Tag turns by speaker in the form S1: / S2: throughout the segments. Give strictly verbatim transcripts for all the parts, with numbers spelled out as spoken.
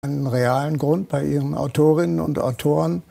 S1: einen realen Grund bei ihren Autorinnen und Autoren.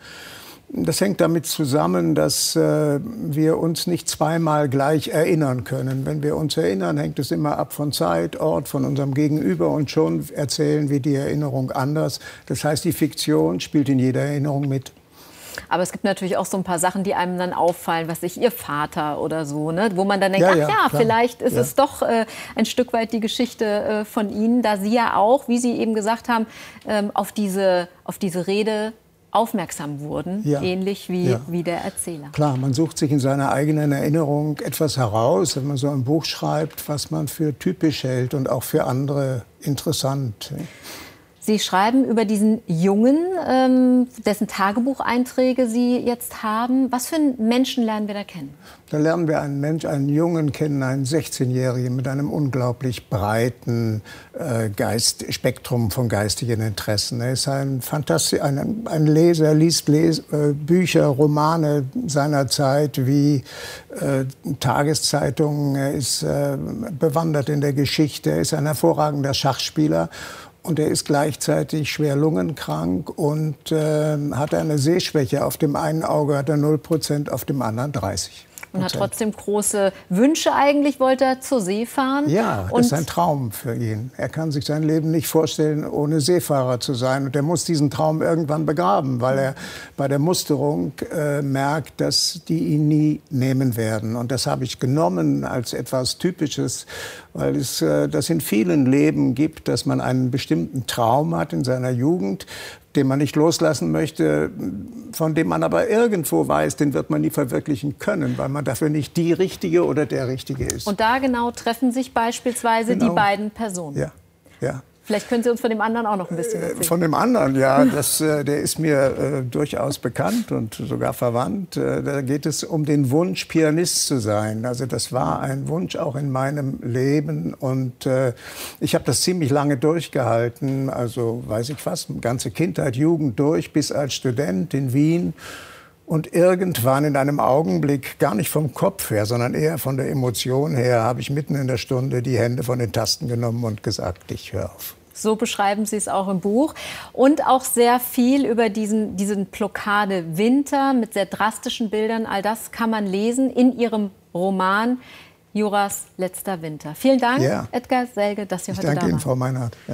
S1: Das hängt damit zusammen, dass äh, wir uns nicht zweimal gleich erinnern können. Wenn wir uns erinnern, hängt es immer ab von Zeit, Ort, von unserem Gegenüber und schon erzählen wir die Erinnerung anders. Das heißt, die Fiktion spielt in jeder Erinnerung mit.
S2: Aber es gibt natürlich auch so ein paar Sachen, die einem dann auffallen, was ich, Ihr Vater oder so, ne? Wo man dann denkt,
S1: ja,
S2: ach
S1: ja,
S2: ja,
S1: klar.
S2: vielleicht ist
S1: ja.
S2: es doch äh, ein Stück weit die Geschichte äh, von Ihnen, da Sie ja auch, wie Sie eben gesagt haben, ähm, auf diese, auf diese Rede aufmerksam wurden,
S1: ja.
S2: ähnlich wie,
S1: ja.
S2: wie der Erzähler.
S1: Klar, man sucht sich in seiner eigenen Erinnerung etwas heraus, wenn man so ein Buch schreibt, was man für typisch hält und auch für andere interessant.
S2: Sie schreiben über diesen Jungen, ähm, dessen Tagebucheinträge Sie jetzt haben. Was für einen Menschen lernen wir da kennen?
S1: Da lernen wir einen Mensch, einen Jungen kennen, einen sechzehnjährigen mit einem unglaublich breiten äh, Geist, Spektrum von geistigen Interessen. Er ist ein, Fantasti ein, ein Leser, er liest Les äh, Bücher, Romane seiner Zeit wie äh, Tageszeitungen. Er ist äh, bewandert in der Geschichte, er ist ein hervorragender Schachspieler. Und er ist gleichzeitig schwer lungenkrank und äh, hat eine Sehschwäche. Auf dem einen Auge hat er null Prozent, auf dem anderen dreißig Prozent.
S2: Und hat trotzdem große Wünsche eigentlich, wollte er zur See fahren.
S1: Ja, das
S2: und
S1: ist ein Traum für ihn. Er kann sich sein Leben nicht vorstellen, ohne Seefahrer zu sein. Und er muss diesen Traum irgendwann begraben, weil er bei der Musterung äh, merkt, dass die ihn nie nehmen werden. Und das habe ich genommen als etwas Typisches, weil es äh, das in vielen Leben gibt, dass man einen bestimmten Traum hat in seiner Jugend, den man nicht loslassen möchte, von dem man aber irgendwo weiß, den wird man nie verwirklichen können, weil man dafür nicht die Richtige oder der Richtige ist.
S2: Und da genau treffen sich beispielsweise
S1: genau.
S2: die beiden Personen.
S1: Ja, ja.
S2: Vielleicht können Sie uns von dem anderen auch noch ein bisschen erzählen.
S1: Von dem anderen, ja, das, äh, der ist mir äh, durchaus bekannt und sogar verwandt. Äh, da geht es um den Wunsch, Pianist zu sein. Also das war ein Wunsch auch in meinem Leben und äh, ich habe das ziemlich lange durchgehalten. Also weiß ich fast, ganze Kindheit, Jugend durch, bis als Student in Wien. Und irgendwann in einem Augenblick, gar nicht vom Kopf her, sondern eher von der Emotion her, habe ich mitten in der Stunde die Hände von den Tasten genommen und gesagt, ich höre auf.
S2: So beschreiben Sie es auch im Buch. Und auch sehr viel über diesen, diesen Blockade Winter mit sehr drastischen Bildern. All das kann man lesen in Ihrem Roman Juras letzter Winter. Vielen Dank,
S1: ja.
S2: Edgar Selge, dass Sie
S1: ich
S2: heute da waren.
S1: Ich danke Ihnen, Frau Meinhardt. Ja.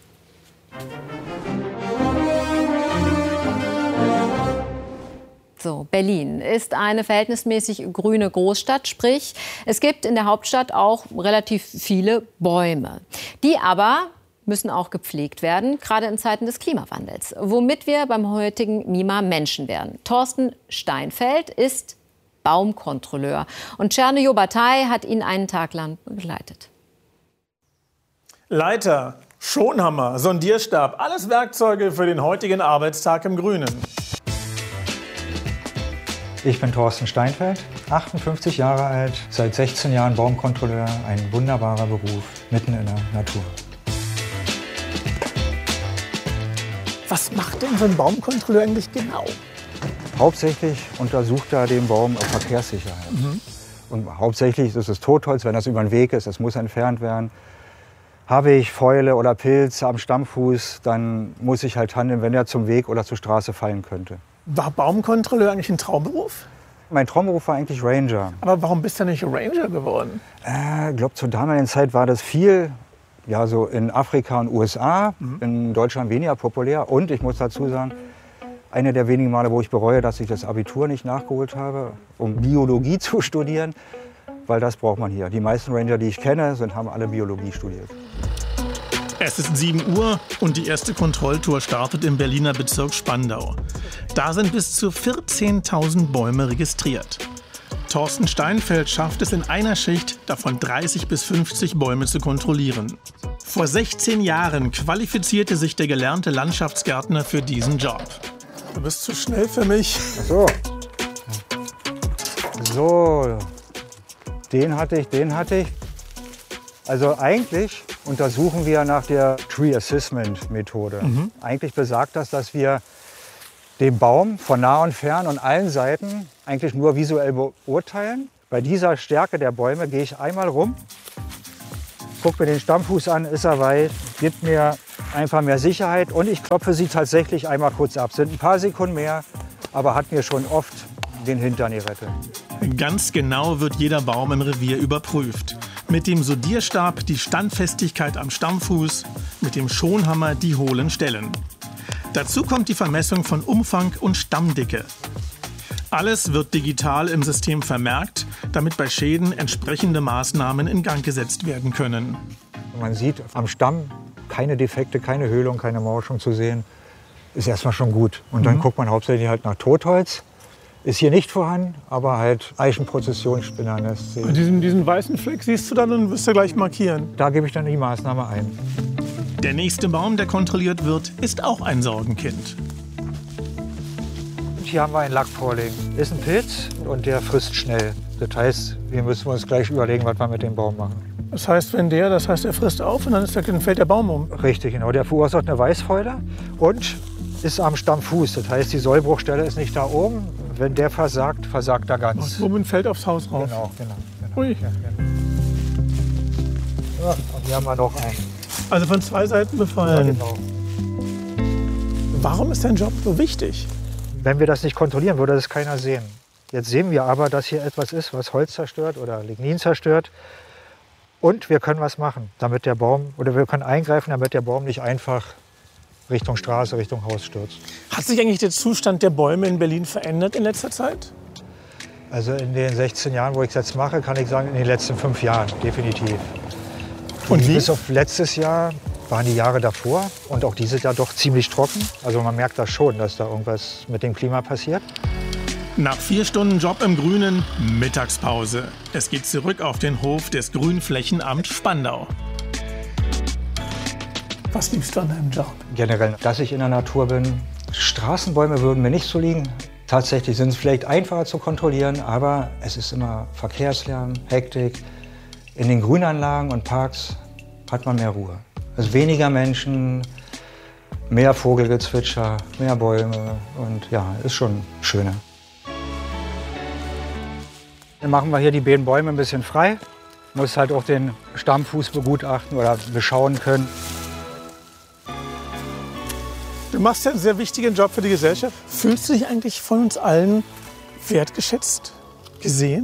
S2: So, Berlin ist eine verhältnismäßig grüne Großstadt, sprich, es gibt in der Hauptstadt auch relativ viele Bäume. Die aber müssen auch gepflegt werden, gerade in Zeiten des Klimawandels, womit wir beim heutigen Mima Menschen werden. Thorsten Steinfeld ist Baumkontrolleur und Czerny Batay hat ihn einen Tag lang begleitet.
S3: Leiter, Schonhammer, Sondierstab, alles Werkzeuge für den heutigen Arbeitstag im Grünen.
S4: Ich bin Thorsten Steinfeld, achtundfünfzig Jahre alt, seit sechzehn Jahren Baumkontrolleur, ein wunderbarer Beruf mitten in der Natur.
S3: Was macht denn so ein Baumkontrolleur eigentlich genau?
S4: Hauptsächlich untersucht er den Baum auf Verkehrssicherheit. Mhm. Und hauptsächlich ist es Totholz, wenn das über den Weg ist, das muss entfernt werden. Habe ich Fäule oder Pilze am Stammfuß, dann muss ich halt handeln, wenn er zum Weg oder zur Straße fallen könnte.
S3: War Baumkontrolleur eigentlich ein Traumberuf?
S4: Mein Traumberuf war eigentlich Ranger.
S3: Aber warum bist du nicht Ranger geworden?
S4: Ich äh, glaube, zur damaligen Zeit war das viel, ja, so in Afrika und U S A, mhm. in Deutschland weniger populär. Und ich muss dazu sagen, eine der wenigen Male, wo ich bereue, dass ich das Abitur nicht nachgeholt habe, um Biologie zu studieren, weil das braucht man hier. Die meisten Ranger, die ich kenne, sind, haben alle Biologie studiert.
S3: Es ist sieben Uhr und die erste Kontrolltour startet im Berliner Bezirk Spandau. Da sind bis zu vierzehntausend Bäume registriert. Thorsten Steinfeld schafft es in einer Schicht, davon dreißig bis fünfzig Bäume zu kontrollieren. Vor sechzehn Jahren qualifizierte sich der gelernte Landschaftsgärtner für diesen Job. Du bist zu schnell für mich.
S4: Ach so. So, den hatte ich, den hatte ich. Also eigentlich untersuchen wir nach der Tree Assessment Methode. Mhm. Eigentlich besagt das, dass wir den Baum von nah und fern und allen Seiten eigentlich nur visuell beurteilen. Bei dieser Stärke der Bäume gehe ich einmal rum, gucke mir den Stammfuß an, ist er weit, gibt mir einfach mehr Sicherheit und ich klopfe sie tatsächlich einmal kurz ab. Sind ein paar Sekunden mehr, aber hat mir schon oft den Hintern gerettet.
S3: Ganz genau wird jeder Baum im Revier überprüft. Mit dem Sodierstab die Standfestigkeit am Stammfuß, mit dem Schonhammer die hohlen Stellen. Dazu kommt die Vermessung von Umfang und Stammdicke. Alles wird digital im System vermerkt, damit bei Schäden entsprechende Maßnahmen in Gang gesetzt werden können.
S4: Man sieht am Stamm keine Defekte, keine Höhlung, keine Morschung zu sehen. Ist erstmal schon gut. Und dann mhm. guckt man hauptsächlich halt nach Totholz. Ist hier nicht vorhanden, aber halt Eichenprozessionsspinnernest.
S3: Und diesen, diesen weißen Fleck siehst du dann und wirst du gleich markieren?
S4: Da gebe ich dann die Maßnahme ein.
S3: Der nächste Baum, der kontrolliert wird, ist auch ein Sorgenkind.
S4: Hier haben wir einen Lackvorling. Ist ein Pilz und der frisst schnell. Das heißt, wir müssen uns gleich überlegen, was wir mit dem Baum machen.
S3: Das heißt, wenn der, das heißt, er frisst auf und dann, ist der, dann fällt der Baum um?
S4: Richtig, genau. Der verursacht eine Weißfäule und ist am Stammfuß. Das heißt, die Sollbruchstelle ist nicht da oben. Wenn der versagt, versagt er ganz.
S3: Und oben fällt aufs Haus rauf.
S4: Genau, genau. genau.
S3: Ui.
S4: Ja, genau. Ja, und hier haben wir noch einen.
S3: Also von zwei Seiten befallen.
S4: Ja, genau.
S3: Warum ist dein Job so wichtig?
S4: Wenn wir das nicht kontrollieren, würde das keiner sehen. Jetzt sehen wir aber, dass hier etwas ist, was Holz zerstört oder Lignin zerstört. Und wir können was machen, damit der Baum, oder wir können eingreifen, damit der Baum nicht einfach Richtung Straße, Richtung Haus stürzt.
S3: Hat sich eigentlich der Zustand der Bäume in Berlin verändert in letzter Zeit?
S4: Also in den sechzehn Jahren, wo ich es jetzt mache, kann ich sagen, in den letzten fünf Jahren, definitiv. Und wie? Bis auf letztes Jahr waren die Jahre davor und auch dieses Jahr doch ziemlich trocken. Also man merkt das schon, dass da irgendwas mit dem Klima passiert.
S3: Nach vier Stunden Job im Grünen, Mittagspause. Es geht zurück auf den Hof des Grünflächenamts Spandau. Was liebst du an deinem Job?
S4: Generell, dass ich in der Natur bin. Straßenbäume würden mir nicht so liegen. Tatsächlich sind es vielleicht einfacher zu kontrollieren, aber es ist immer Verkehrslärm, Hektik. In den Grünanlagen und Parks hat man mehr Ruhe. Es ist weniger Menschen, mehr Vogelgezwitscher, mehr Bäume und ja, ist schon schöner. Dann machen wir hier die beiden Bäume ein bisschen frei. Muss halt auch den Stammfuß begutachten oder beschauen können.
S3: Du machst ja einen sehr wichtigen Job für die Gesellschaft. Fühlst du dich eigentlich von uns allen wertgeschätzt, gesehen?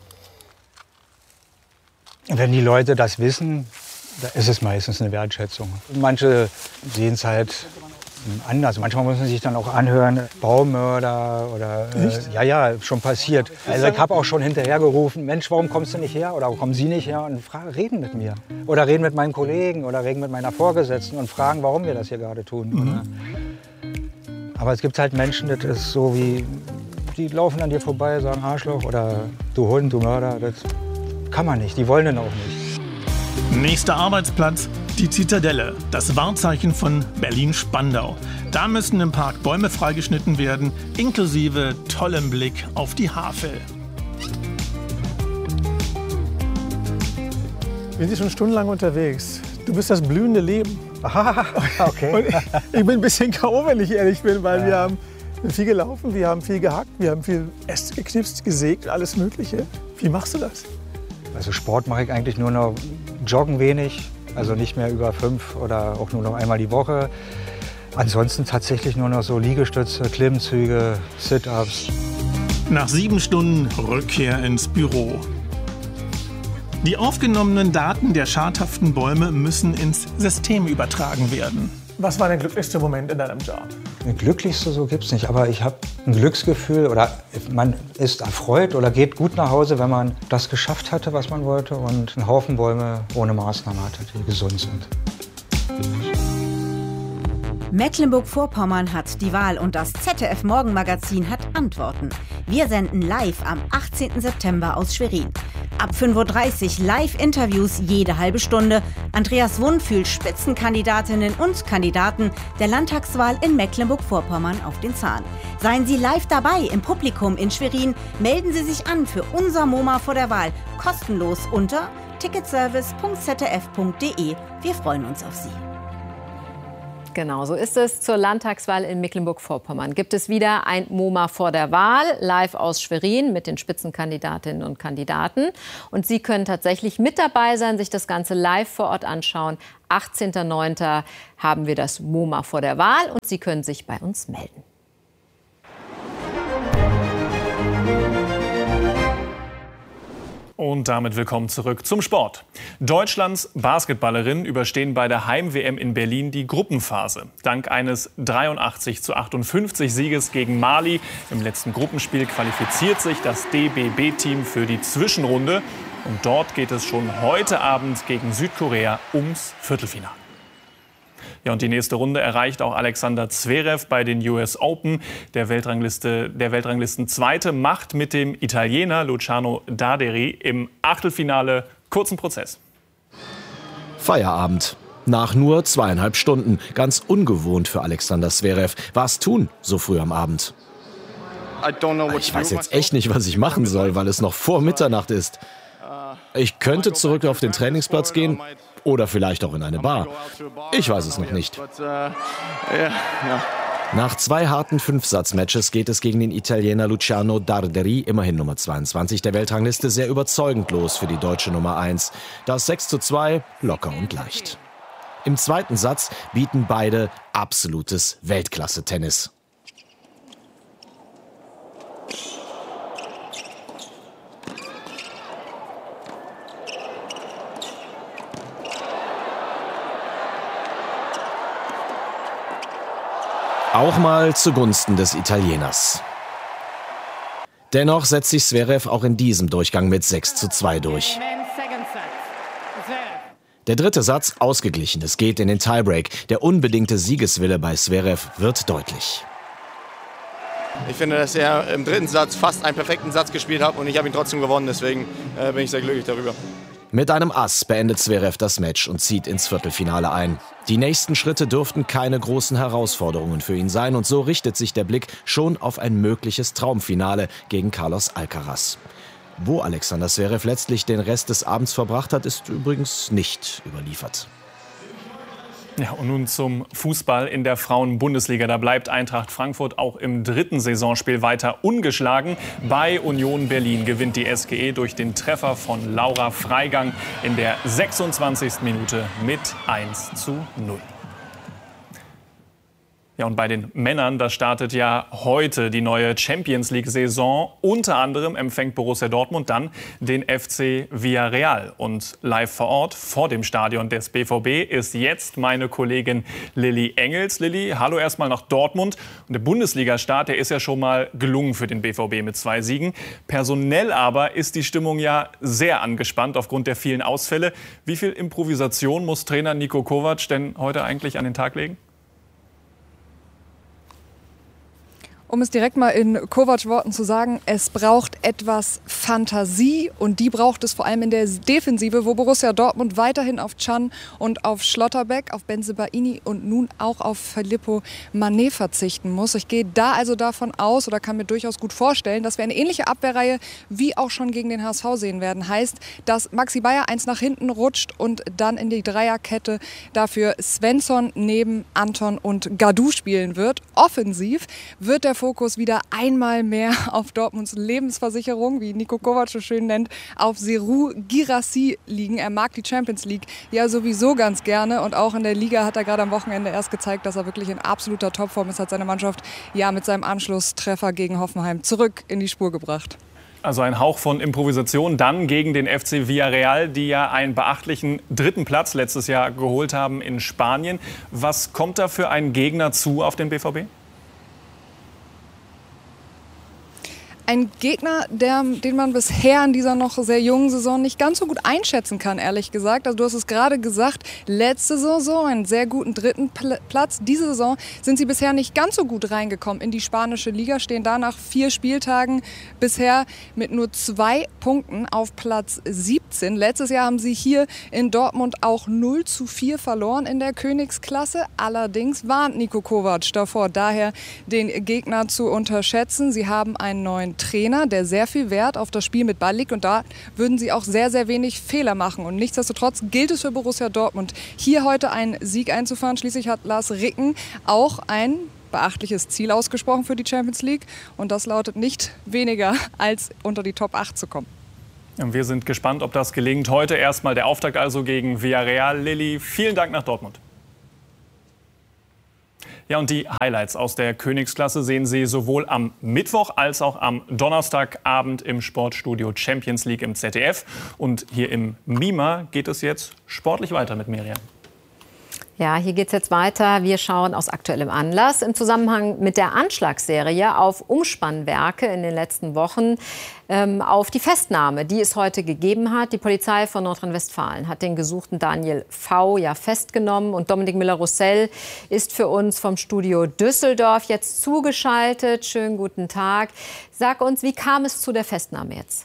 S4: Wenn die Leute das wissen, da ist es meistens eine Wertschätzung. Manche sehen es halt anders. Manchmal muss man sich dann auch anhören, Baummörder oder äh, ja, ja, schon passiert. Also ich habe auch schon hinterhergerufen, Mensch, warum kommst du nicht her? Oder warum kommen Sie nicht her? Und fragen, reden mit mir. Oder reden mit meinen Kollegen oder reden mit meiner Vorgesetzten und fragen, warum wir das hier gerade tun. Mhm. Aber es gibt halt Menschen, das ist so wie, die laufen an dir vorbei, sagen Arschloch oder du Hund, du Mörder. Das kann man nicht, die wollen den auch nicht.
S3: Nächster Arbeitsplatz, die Zitadelle, das Wahrzeichen von Berlin-Spandau. Da müssen im Park Bäume freigeschnitten werden, inklusive tollem Blick auf die Havel. Wir sind schon stundenlang unterwegs. Du bist das blühende Leben.
S4: Aha, okay.
S3: Und ich, ich bin ein bisschen K O, wenn ich ehrlich bin, weil ja. wir haben viel gelaufen, wir haben viel gehackt, wir haben viel Äste geknipst, gesägt, alles Mögliche. Wie machst du das?
S4: Also Sport mache ich eigentlich nur noch, joggen wenig, also nicht mehr über fünf oder auch nur noch einmal die Woche. Ansonsten tatsächlich nur noch so Liegestütze, Klimmzüge, Sit-ups.
S3: Nach sieben Stunden Rückkehr ins Büro. Die aufgenommenen Daten der schadhaften Bäume müssen ins System übertragen werden. Was war der glücklichste Moment in deinem Job?
S4: Der glücklichste so gibt's nicht, aber ich habe ein Glücksgefühl oder man ist erfreut oder geht gut nach Hause, wenn man das geschafft hatte, was man wollte und einen Haufen Bäume ohne Maßnahmen hatte, die gesund sind.
S5: Mecklenburg-Vorpommern hat die Wahl und das Z D F-Morgenmagazin hat Antworten. Wir senden live am achtzehnten September aus Schwerin. Ab fünf Uhr dreißig Live-Interviews jede halbe Stunde. Andreas Wund fühlt Spitzenkandidatinnen und Kandidaten der Landtagswahl in Mecklenburg-Vorpommern auf den Zahn. Seien Sie live dabei im Publikum in Schwerin. Melden Sie sich an für unser MoMA vor der Wahl. Kostenlos unter ticketservice punkt z d f punkt d e. Wir freuen uns auf Sie.
S2: Genau, so ist es. Zur Landtagswahl in Mecklenburg-Vorpommern gibt es wieder ein MoMA vor der Wahl, live aus Schwerin mit den Spitzenkandidatinnen und Kandidaten. Und Sie können tatsächlich mit dabei sein, sich das Ganze live vor Ort anschauen. achtzehnten neunten haben wir das MoMA vor der Wahl und Sie können sich bei uns melden.
S6: Und damit willkommen zurück zum Sport. Deutschlands Basketballerinnen überstehen bei der Heim-W M in Berlin die Gruppenphase. Dank eines dreiundachtzig zu achtundfünfzig Sieges gegen Mali im letzten Gruppenspiel qualifiziert sich das D B B-Team für die Zwischenrunde. Und dort geht es schon heute Abend gegen Südkorea ums Viertelfinale. Ja, und die nächste Runde erreicht auch Alexander Zverev bei den U S Open. Der Weltrangliste, der Weltranglisten-Zweite macht mit dem Italiener Luciano Darderi im Achtelfinale kurzen Prozess.
S7: Feierabend. Nach nur zweieinhalb Stunden. Ganz ungewohnt für Alexander Zverev. Was tun so früh am Abend? Ich weiß jetzt echt nicht, was ich machen soll, weil es noch vor Mitternacht ist. Ich könnte zurück auf den Trainingsplatz gehen oder vielleicht auch in eine Bar. Ich weiß es noch nicht. Nach zwei harten Fünfsatz-Matches geht es gegen den Italiener Luciano Darderi, immerhin Nummer zweiundzwanzig der Weltrangliste, sehr überzeugend los für die deutsche Nummer eins. Das sechs zu zwei locker und leicht. Im zweiten Satz bieten beide absolutes Weltklasse-Tennis. Auch mal zugunsten des Italieners. Dennoch setzt sich Zverev auch in diesem Durchgang mit sechs zu zwei durch. Der dritte Satz ausgeglichen. Es geht in den Tiebreak. Der unbedingte Siegeswille bei Zverev wird deutlich.
S8: Ich finde, dass er im dritten Satz fast einen perfekten Satz gespielt hat und ich habe ihn trotzdem gewonnen. Deswegen äh, bin ich sehr glücklich darüber.
S7: Mit einem Ass beendet Zverev das Match und zieht ins Viertelfinale ein. Die nächsten Schritte dürften keine großen Herausforderungen für ihn sein und so richtet sich der Blick schon auf ein mögliches Traumfinale gegen Carlos Alcaraz. Wo Alexander Zverev letztlich den Rest des Abends verbracht hat, ist übrigens nicht überliefert.
S6: Ja, und nun zum Fußball in der Frauen-Bundesliga. Da bleibt Eintracht Frankfurt auch im dritten Saisonspiel weiter ungeschlagen. Bei Union Berlin gewinnt die S G E durch den Treffer von Laura Freigang in der sechsundzwanzigsten Minute mit eins zu null. Ja, und bei den Männern, da startet ja heute die neue Champions-League-Saison. Unter anderem empfängt Borussia Dortmund dann den F C Villarreal. Und live vor Ort, vor dem Stadion des B V B, ist jetzt meine Kollegin Lilly Engels. Lilly, hallo erstmal nach Dortmund. Und der Bundesliga-Start, der ist ja schon mal gelungen für den B V B mit zwei Siegen. Personell aber ist die Stimmung ja sehr angespannt aufgrund der vielen Ausfälle. Wie viel Improvisation muss Trainer Niko Kovac denn heute eigentlich an den Tag legen?
S9: Um es direkt mal in Kovac-Worten zu sagen, es braucht etwas Fantasie und die braucht es vor allem in der Defensive, wo Borussia Dortmund weiterhin auf Can und auf Schlotterbeck, auf Bensebaini und nun auch auf Filippo Mané verzichten muss. Ich gehe da also davon aus oder kann mir durchaus gut vorstellen, dass wir eine ähnliche Abwehrreihe wie auch schon gegen den H S V sehen werden. Heißt, dass Maxi Bayer eins nach hinten rutscht und dann in die Dreierkette dafür Svensson neben Anton und Gadou spielen wird. Offensiv wird der Fokus wieder einmal mehr auf Dortmunds Lebensversicherung, wie Niko Kovac so schön nennt, auf Serhou Guirassy liegen. Er mag die Champions League ja sowieso ganz gerne und auch in der Liga hat er gerade am Wochenende erst gezeigt, dass er wirklich in absoluter Topform ist, hat seine Mannschaft ja mit seinem Anschlusstreffer gegen Hoffenheim zurück in die Spur gebracht.
S6: Also ein Hauch von Improvisation dann gegen den F C Villarreal, die ja einen beachtlichen dritten Platz letztes Jahr geholt haben in Spanien. Was kommt da für einen Gegner zu auf den B V B?
S9: Ein Gegner, der, den man bisher in dieser noch sehr jungen Saison nicht ganz so gut einschätzen kann, ehrlich gesagt. Also du hast es gerade gesagt, letzte Saison einen sehr guten dritten Pl- Platz. Diese Saison sind sie bisher nicht ganz so gut reingekommen in die spanische Liga, stehen da nach vier Spieltagen bisher mit nur zwei Punkten auf Platz siebzehn. siebzehn. Letztes Jahr haben sie hier in Dortmund auch null zu vier verloren in der Königsklasse. Allerdings warnt Niko Kovac davor, daher den Gegner zu unterschätzen. Sie haben einen neuen Trainer, der sehr viel Wert auf das Spiel mit Ball legt. Und da würden sie auch sehr, sehr wenig Fehler machen. Und nichtsdestotrotz gilt es für Borussia Dortmund, hier heute einen Sieg einzufahren. Schließlich hat Lars Ricken auch ein beachtliches Ziel ausgesprochen für die Champions League. Und das lautet nicht weniger, als unter die Top acht zu kommen.
S6: Und wir sind gespannt, ob das gelingt. Heute erstmal der Auftakt also gegen Villarreal. Lilly, vielen Dank nach Dortmund. Ja, und die Highlights aus der Königsklasse sehen Sie sowohl am Mittwoch als auch am Donnerstagabend im Sportstudio Champions League im Z D F. Und hier im Mima geht es jetzt sportlich weiter mit Miriam.
S2: Ja, hier geht es jetzt weiter. Wir schauen aus aktuellem Anlass im Zusammenhang mit der Anschlagsserie auf Umspannwerke in den letzten Wochen ähm, auf die Festnahme, die es heute gegeben hat. Die Polizei von Nordrhein-Westfalen hat den gesuchten Daniel V. ja festgenommen. Und Dominik Müller-Roussel ist für uns vom Studio Düsseldorf jetzt zugeschaltet. Schönen guten Tag. Sag uns, wie kam es zu der Festnahme jetzt?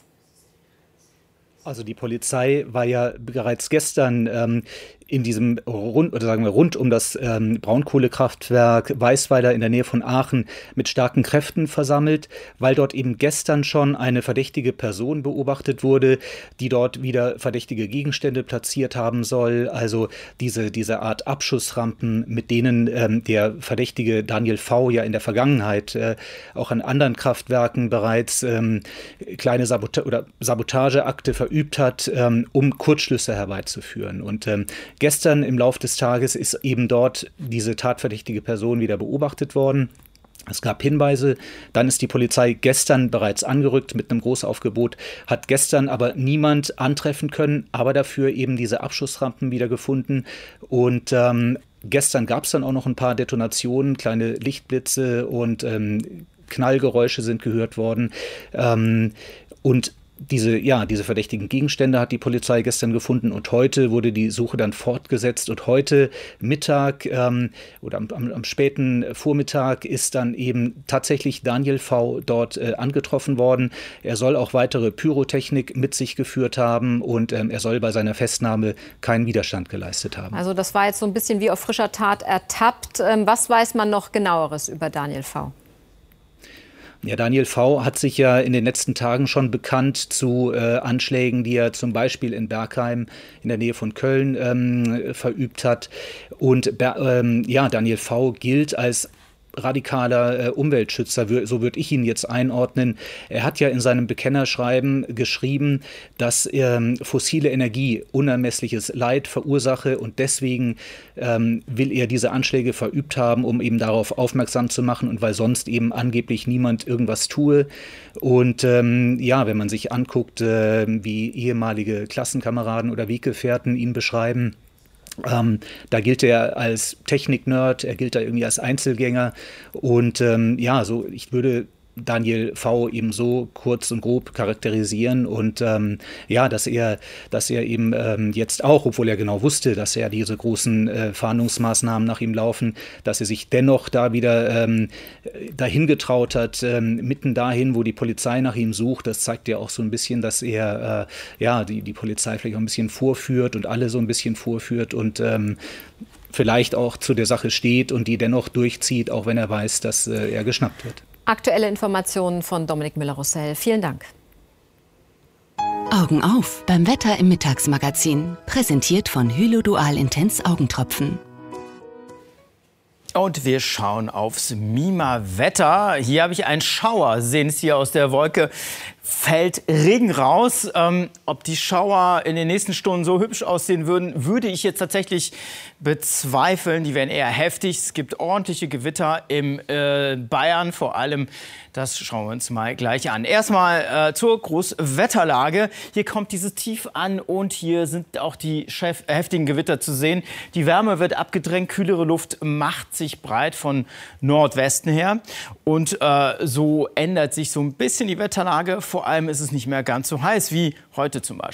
S10: Also die Polizei war ja bereits gestern ähm, in diesem rund, oder sagen wir rund um das ähm, Braunkohlekraftwerk Weißweiler in der Nähe von Aachen mit starken Kräften versammelt, weil dort eben gestern schon eine verdächtige Person beobachtet wurde, die dort wieder verdächtige Gegenstände platziert haben soll. Also diese, diese Art Abschussrampen, mit denen ähm, der verdächtige Daniel V. ja in der Vergangenheit äh, auch an anderen Kraftwerken bereits ähm, kleine Sabota- oder Sabotageakte verübt hat, ähm, um Kurzschlüsse herbeizuführen. Und ähm, gestern im Laufe des Tages ist eben dort diese tatverdächtige Person wieder beobachtet worden. Es gab Hinweise, dann ist die Polizei gestern bereits angerückt mit einem Großaufgebot, hat gestern aber niemand antreffen können, aber dafür eben diese Abschussrampen wieder gefunden. Und ähm, gestern gab es dann auch noch ein paar Detonationen, kleine Lichtblitze und ähm, Knallgeräusche sind gehört worden. Ähm, und Diese, ja, diese verdächtigen Gegenstände hat die Polizei gestern gefunden und heute wurde die Suche dann fortgesetzt und heute Mittag ähm, oder am, am, am späten Vormittag ist dann eben tatsächlich Daniel V. dort äh, angetroffen worden. Er soll auch weitere Pyrotechnik mit sich geführt haben und ähm, er soll bei seiner Festnahme keinen Widerstand geleistet haben.
S2: Also das war jetzt so ein bisschen wie auf frischer Tat ertappt. Ähm, was weiß man noch genaueres über Daniel V.?
S10: Ja, Daniel V. hat sich ja in den letzten Tagen schon bekannt zu äh, Anschlägen, die er zum Beispiel in Bergheim in der Nähe von Köln ähm, verübt hat. Und ähm, ja, Daniel V. gilt als radikaler äh, Umweltschützer, so würde ich ihn jetzt einordnen. Er hat ja in seinem Bekennerschreiben geschrieben, dass ähm, fossile Energie unermessliches Leid verursache und deswegen ähm, will er diese Anschläge verübt haben, um eben darauf aufmerksam zu machen und weil sonst eben angeblich niemand irgendwas tue. Und ähm, ja, wenn man sich anguckt, äh, wie ehemalige Klassenkameraden oder Weggefährten ihn beschreiben, Ähm, da gilt er als Technik-Nerd, er gilt da irgendwie als Einzelgänger und ähm, ja, so ich würde Daniel V. eben so kurz und grob charakterisieren und ähm, ja, dass er, dass er eben ähm, jetzt auch, obwohl er genau wusste, dass er diese großen äh, Fahndungsmaßnahmen nach ihm laufen, dass er sich dennoch da wieder ähm, dahin getraut hat, ähm, mitten dahin, wo die Polizei nach ihm sucht. Das zeigt ja auch so ein bisschen, dass er äh, ja die, die Polizei vielleicht auch ein bisschen vorführt und alle so ein bisschen vorführt und ähm, vielleicht auch zu der Sache steht und die dennoch durchzieht, auch wenn er weiß, dass äh, er geschnappt wird.
S2: Aktuelle Informationen von Dominik Müller-Roussel. Vielen Dank.
S11: Augen auf beim Wetter im Mittagsmagazin. Präsentiert von Hylo Dual Intense Augentropfen.
S12: Und wir schauen aufs Mima-Wetter. Hier habe ich einen Schauer. Sie sehen es hier aus der Wolke. Fällt Regen raus. Ähm, ob die Schauer in den nächsten Stunden so hübsch aussehen würden, würde ich jetzt tatsächlich bezweifeln. Die wären eher heftig. Es gibt ordentliche Gewitter im äh, Bayern vor allem. Das schauen wir uns mal gleich an. Erstmal äh, zur Großwetterlage. Hier kommt dieses Tief an und hier sind auch die chef- heftigen Gewitter zu sehen. Die Wärme wird abgedrängt, kühlere Luft macht sich breit von Nordwesten her. Und äh, so ändert sich so ein bisschen die Wetterlage. Vor allem ist es nicht mehr ganz so heiß wie heute zum Beispiel.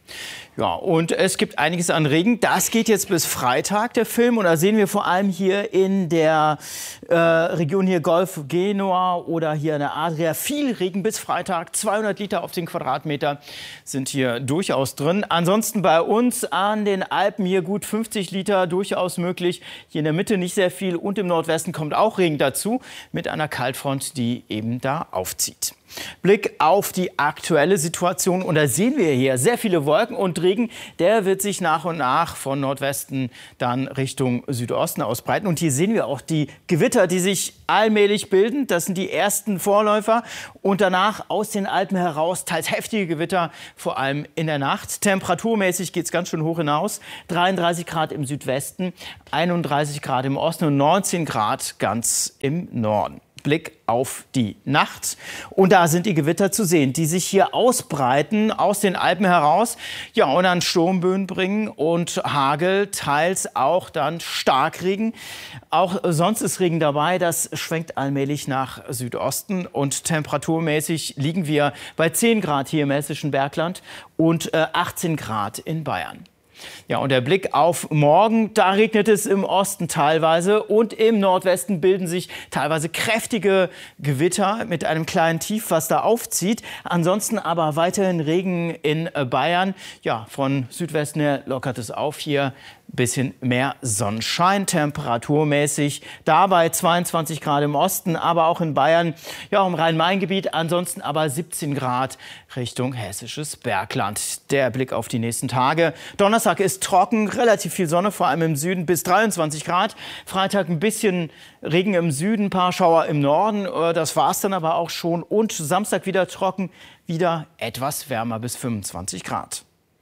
S12: Ja, und es gibt einiges an Regen. Das geht jetzt bis Freitag, der Film. Und da sehen wir vor allem hier in der äh, Region hier Golf Genua oder hier in der Adria viel Regen bis Freitag. zweihundert Liter auf den Quadratmeter sind hier durchaus drin. Ansonsten bei uns an den Alpen hier gut fünfzig Liter durchaus möglich. Hier in der Mitte nicht sehr viel und im Nordwesten kommt auch Regen dazu mit einer Kaltfront, die eben da aufzieht. Blick auf die aktuelle Situation und da sehen wir hier sehr viele Wolken und Regen. Der wird sich nach und nach von Nordwesten dann Richtung Südosten ausbreiten. Und hier sehen wir auch die Gewitter, die sich allmählich bilden. Das sind die ersten Vorläufer. Und danach aus den Alpen heraus teils heftige Gewitter, vor allem in der Nacht. Temperaturmäßig geht es ganz schön hoch hinaus. dreiunddreißig Grad im Südwesten, einunddreißig Grad im Osten und neunzehn Grad ganz im Norden. Blick auf die Nacht. Und da sind die Gewitter zu sehen, die sich hier ausbreiten aus den Alpen heraus. Ja, und dann Sturmböen bringen und Hagel, teils auch dann Starkregen. Auch sonst ist Regen dabei. Das schwenkt allmählich nach Südosten. Und temperaturmäßig liegen wir bei zehn Grad hier im hessischen Bergland und äh, achtzehn Grad in Bayern. Ja, und der Blick auf morgen, da regnet es im Osten teilweise und im Nordwesten bilden sich teilweise kräftige Gewitter mit einem kleinen Tief, was da aufzieht. Ansonsten aber weiterhin Regen in Bayern. Ja, von Südwesten her lockert es auf hier. Bisschen mehr Sonnenschein, temperaturmäßig. Dabei zweiundzwanzig Grad im Osten, aber auch in Bayern, ja, im Rhein-Main-Gebiet. Ansonsten aber siebzehn Grad Richtung hessisches Bergland. Der Blick auf die nächsten Tage. Donnerstag ist trocken, relativ viel Sonne, vor allem im Süden bis dreiundzwanzig Grad. Freitag ein bisschen Regen im Süden, ein paar Schauer im Norden. Das war's dann aber auch schon. Und Samstag wieder trocken, wieder etwas wärmer bis fünfundzwanzig Grad.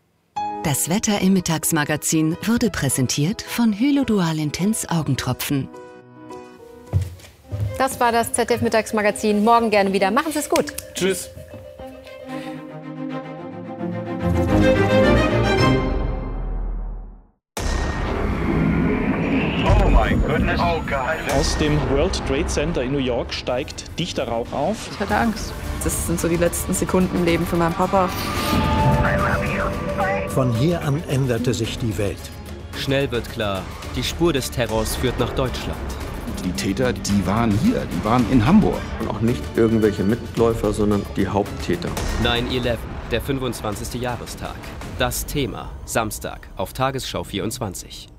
S11: Das Wetter im Mittagsmagazin wurde präsentiert von Hylodual Intens Augentropfen.
S2: Das war das Z D F-Mittagsmagazin. Morgen gerne wieder. Machen Sie es gut.
S6: Tschüss.
S13: Oh mein Gott. Oh Gott.
S6: Aus dem World Trade Center in New York steigt dichter Rauch auf.
S14: Ich hatte Angst. Das sind so die letzten Sekunden im Leben für meinen Papa.
S15: Von hier an änderte sich die Welt.
S16: Schnell wird klar, die Spur des Terrors führt nach Deutschland.
S17: Die Täter, die waren hier, die waren in Hamburg.
S18: Und auch nicht irgendwelche Mitläufer, sondern die Haupttäter.
S16: neun elf, der fünfundzwanzigste Jahrestag. Das Thema, Samstag auf Tagesschau vierundzwanzig.